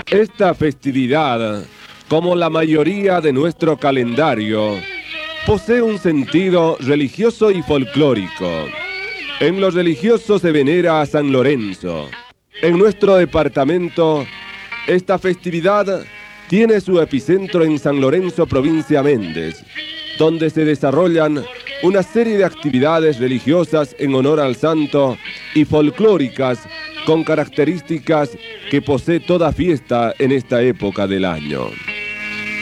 Esta festividad, como la mayoría de nuestro calendario, posee un sentido religioso y folclórico. En lo religioso se venera a San Lorenzo. En nuestro departamento, esta festividad tiene su epicentro en San Lorenzo, provincia Méndez, donde se desarrollan una serie de actividades religiosas en honor al santo y folclóricas con características que posee toda fiesta en esta época del año.